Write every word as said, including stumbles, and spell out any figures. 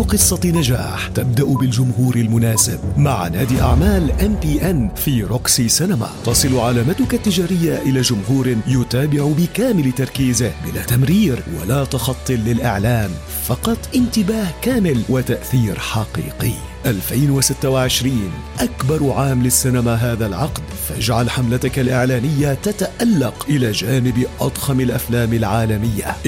قصة نجاح تبدأ بالجمهور المناسب مع نادي أعمال إم بي إن في روكسي سينما. تصل علامتك التجارية إلى جمهور يتابع بكامل تركيزه بلا تمرير ولا تخطي للإعلان، فقط انتباه كامل وتأثير حقيقي. ألفين وستة وعشرين أكبر عام للسينما هذا العقد، فاجعل حملتك الإعلانية تتألق إلى جانب أضخم الأفلام العالمية.